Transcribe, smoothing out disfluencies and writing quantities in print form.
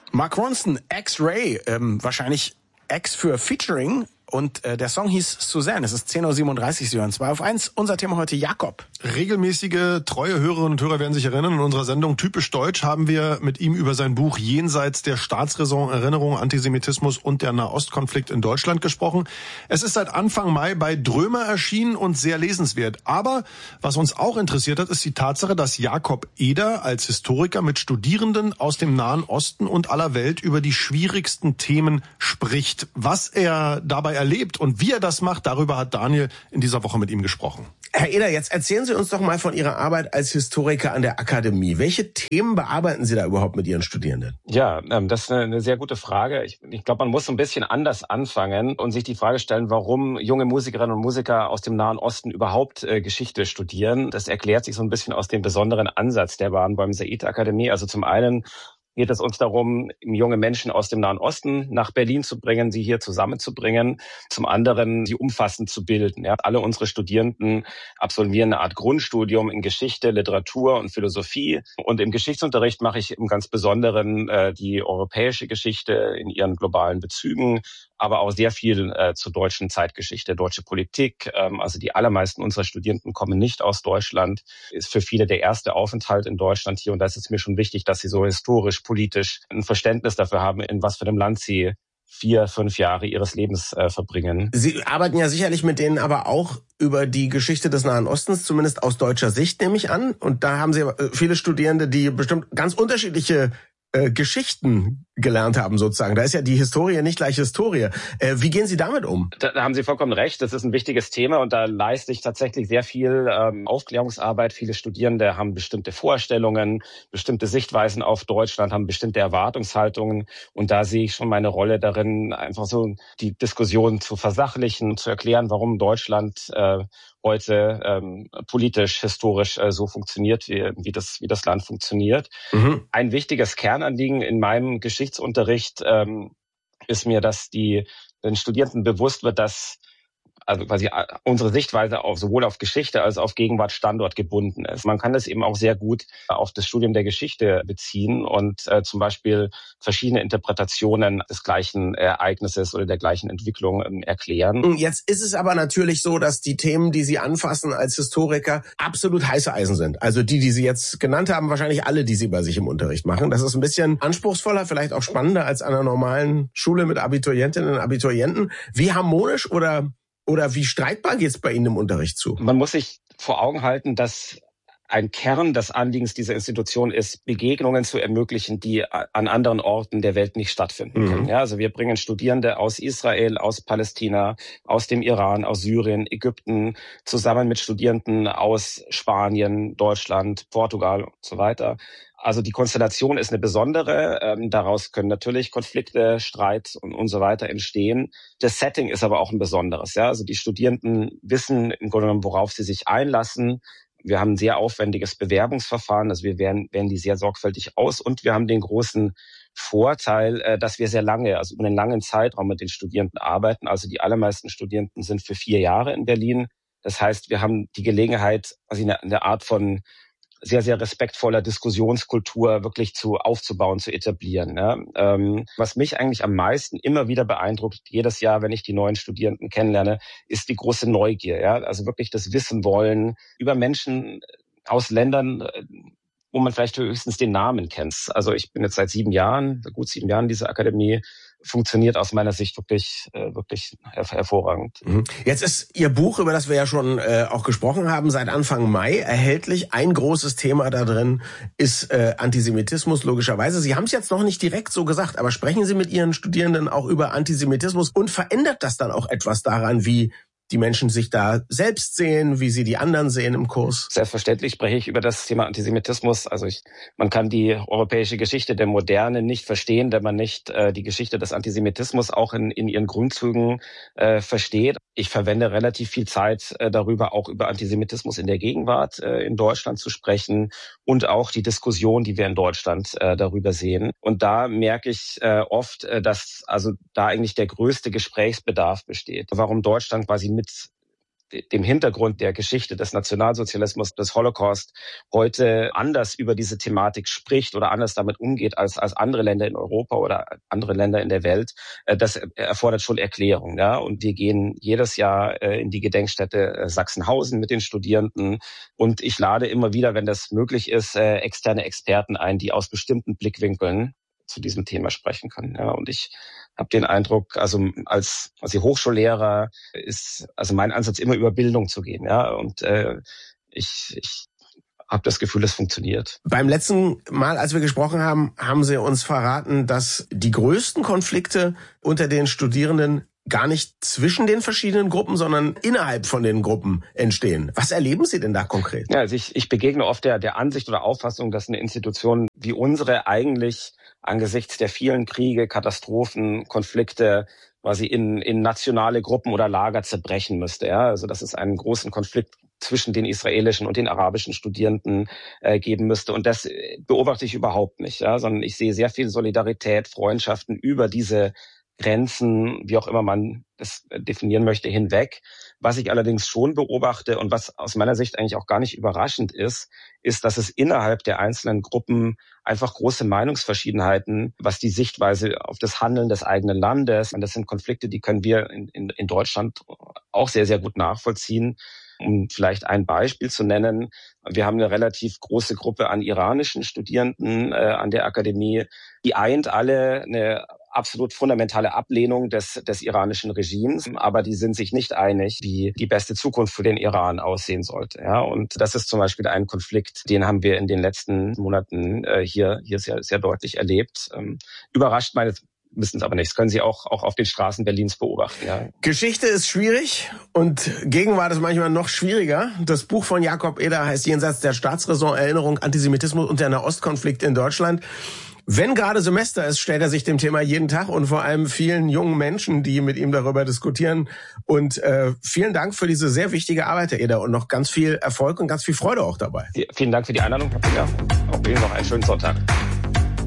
Mark Ronson, X-Ray, wahrscheinlich X für Featuring. Und der Song hieß Suzanne. Es ist 10:37 Uhr, Sie hören 2 auf 1. Unser Thema heute Jakob. Regelmäßige, treue Hörerinnen und Hörer werden sich erinnern, in unserer Sendung Typisch Deutsch haben wir mit ihm über sein Buch Jenseits der Staatsräson, Erinnerung, Antisemitismus und der Nahostkonflikt in Deutschland gesprochen. Es ist seit Anfang Mai bei Drömer erschienen und sehr lesenswert. Aber was uns auch interessiert hat, ist die Tatsache, dass Jakob Eder als Historiker mit Studierenden aus dem Nahen Osten und aller Welt über die schwierigsten Themen spricht. Was er dabei erlebt und wie er das macht, darüber hat Daniel in dieser Woche mit ihm gesprochen. Herr Eder, jetzt erzählen Sie uns doch mal von Ihrer Arbeit als Historiker an der Akademie. Welche Themen bearbeiten Sie da überhaupt mit Ihren Studierenden? Ja, das ist eine sehr gute Frage. Ich glaube, man muss so ein bisschen anders anfangen und sich die Frage stellen, warum junge Musikerinnen und Musiker aus dem Nahen Osten überhaupt Geschichte studieren. Das erklärt sich so ein bisschen aus dem besonderen Ansatz der beim Said-Akademie. Also zum einen geht es uns darum, junge Menschen aus dem Nahen Osten nach Berlin zu bringen, sie hier zusammenzubringen. Zum anderen, sie umfassend zu bilden. Ja, alle unsere Studierenden absolvieren eine Art Grundstudium in Geschichte, Literatur und Philosophie. Und im Geschichtsunterricht mache ich im ganz Besonderen die europäische Geschichte in ihren globalen Bezügen, aber auch sehr viel zur deutschen Zeitgeschichte, deutsche Politik. Also die allermeisten unserer Studierenden kommen nicht aus Deutschland. Ist für viele der erste Aufenthalt in Deutschland hier. Und da ist es mir schon wichtig, dass sie so historisch, politisch ein Verständnis dafür haben, in was für einem Land sie 4-5 Jahre ihres Lebens verbringen. Sie arbeiten ja sicherlich mit denen aber auch über die Geschichte des Nahen Ostens, zumindest aus deutscher Sicht, nehme ich an. Und da haben Sie viele Studierende, die bestimmt ganz unterschiedliche Geschichten gelernt haben sozusagen. Da ist ja die Historie nicht gleich Historie. Wie gehen Sie damit um? Da haben Sie vollkommen recht. Das ist ein wichtiges Thema und da leiste ich tatsächlich sehr viel Aufklärungsarbeit. Viele Studierende haben bestimmte Vorstellungen, bestimmte Sichtweisen auf Deutschland, haben bestimmte Erwartungshaltungen und da sehe ich schon meine Rolle darin, einfach so die Diskussion zu versachlichen, zu erklären, warum Deutschland heute politisch, historisch so funktioniert, wie das Land funktioniert. Mhm. Ein wichtiges Kernanliegen in meinem Geschichtsunterricht ist mir, dass den Studierenden bewusst wird, dass also quasi unsere Sichtweise sowohl auf Geschichte als auch auf Gegenwart Standort gebunden ist. Man kann das eben auch sehr gut auf das Studium der Geschichte beziehen und zum Beispiel verschiedene Interpretationen des gleichen Ereignisses oder der gleichen Entwicklung erklären. Jetzt ist es aber natürlich so, dass die Themen, die Sie anfassen als Historiker, absolut heiße Eisen sind. Also die Sie jetzt genannt haben, wahrscheinlich alle, die Sie bei sich im Unterricht machen. Das ist ein bisschen anspruchsvoller, vielleicht auch spannender als an einer normalen Schule mit Abiturientinnen und Abiturienten. Wie harmonisch oder wie streitbar geht's bei Ihnen im Unterricht zu? Man muss sich vor Augen halten, dass ein Kern des Anliegens dieser Institution ist, Begegnungen zu ermöglichen, die an anderen Orten der Welt nicht stattfinden können. Ja, also wir bringen Studierende aus Israel, aus Palästina, aus dem Iran, aus Syrien, Ägypten, zusammen mit Studierenden aus Spanien, Deutschland, Portugal und so weiter. Also die Konstellation ist eine besondere. Daraus können natürlich Konflikte, Streit und so weiter entstehen. Das Setting ist aber auch ein besonderes. Ja? Also die Studierenden wissen im Grunde genommen, worauf sie sich einlassen. Wir haben ein sehr aufwendiges Bewerbungsverfahren. Also wir wählen die sehr sorgfältig aus. Und wir haben den großen Vorteil, dass wir sehr lange, also über einen langen Zeitraum mit den Studierenden arbeiten. Also die allermeisten Studierenden sind für 4 Jahre in Berlin. Das heißt, wir haben die Gelegenheit, also eine Art von sehr, sehr respektvoller Diskussionskultur wirklich aufzubauen, zu etablieren. Ja. Was mich eigentlich am meisten immer wieder beeindruckt, jedes Jahr, wenn ich die neuen Studierenden kennenlerne, ist die große Neugier. Ja. Also wirklich das Wissen wollen über Menschen aus Ländern, wo man vielleicht höchstens den Namen kennt. Also ich bin jetzt seit gut 7 Jahren in dieser Akademie, funktioniert aus meiner Sicht wirklich hervorragend. Jetzt ist Ihr Buch, über das wir ja schon auch gesprochen haben, seit Anfang Mai erhältlich. Ein großes Thema da drin ist Antisemitismus, logischerweise. Sie haben es jetzt noch nicht direkt so gesagt, aber sprechen Sie mit Ihren Studierenden auch über Antisemitismus und verändert das dann auch etwas daran, wie die Menschen sich da selbst sehen, wie sie die anderen sehen im Kurs? Selbstverständlich spreche ich über das Thema Antisemitismus. Also man kann die europäische Geschichte der Moderne nicht verstehen, wenn man nicht die Geschichte des Antisemitismus auch in ihren Grundzügen versteht. Ich verwende relativ viel Zeit darüber, auch über Antisemitismus in der Gegenwart in Deutschland zu sprechen und auch die Diskussion, die wir in Deutschland darüber sehen. Und da merke ich oft, dass also da eigentlich der größte Gesprächsbedarf besteht. Warum Deutschland quasi mit dem Hintergrund der Geschichte des Nationalsozialismus, des Holocaust heute anders über diese Thematik spricht oder anders damit umgeht als andere Länder in Europa oder andere Länder in der Welt, das erfordert schon Erklärung. Ja? Und wir gehen jedes Jahr in die Gedenkstätte Sachsenhausen mit den Studierenden und ich lade immer wieder, wenn das möglich ist, externe Experten ein, die aus bestimmten Blickwinkeln zu diesem Thema sprechen können. Ja, und ich habe den Eindruck, also als Hochschullehrer ist also mein Ansatz immer über Bildung zu gehen. Ja, und ich habe das Gefühl, es funktioniert. Beim letzten Mal, als wir gesprochen haben, haben Sie uns verraten, dass die größten Konflikte unter den Studierenden gar nicht zwischen den verschiedenen Gruppen, sondern innerhalb von den Gruppen entstehen. Was erleben Sie denn da konkret? Ja, also ich begegne oft der Ansicht oder Auffassung, dass eine Institution wie unsere eigentlich angesichts der vielen Kriege, Katastrophen, Konflikte quasi in nationale Gruppen oder Lager zerbrechen müsste. Ja, also dass es einen großen Konflikt zwischen den israelischen und den arabischen Studierenden geben müsste. Und das beobachte ich überhaupt nicht, ja, sondern ich sehe sehr viel Solidarität, Freundschaften über diese Grenzen, wie auch immer man das definieren möchte, hinweg. Was ich allerdings schon beobachte und was aus meiner Sicht eigentlich auch gar nicht überraschend ist, dass es innerhalb der einzelnen Gruppen einfach große Meinungsverschiedenheiten, was die Sichtweise auf das Handeln des eigenen Landes, und das sind Konflikte, die können wir in Deutschland auch sehr, sehr gut nachvollziehen. Um vielleicht ein Beispiel zu nennen, wir haben eine relativ große Gruppe an iranischen Studierenden an der Akademie, die eint alle eine absolut fundamentale Ablehnung des iranischen Regimes, aber die sind sich nicht einig, wie die beste Zukunft für den Iran aussehen sollte. Ja, und das ist zum Beispiel ein Konflikt, den haben wir in den letzten Monaten hier sehr, sehr deutlich erlebt. Überrascht meines Wissens aber nicht. Das können Sie auch auf den Straßen Berlins beobachten. Ja. Geschichte ist schwierig und Gegenwart ist manchmal noch schwieriger. Das Buch von Jakob Eder heißt Jenseits der Staatsräson, Erinnerung, Antisemitismus und der Nahostkonflikt in Deutschland. Wenn gerade Semester ist, stellt er sich dem Thema jeden Tag und vor allem vielen jungen Menschen, die mit ihm darüber diskutieren. Und vielen Dank für diese sehr wichtige Arbeit, Herr Eder, und noch ganz viel Erfolg und ganz viel Freude auch dabei. Vielen Dank für die Einladung. Ja, auch Ihnen noch einen schönen Sonntag.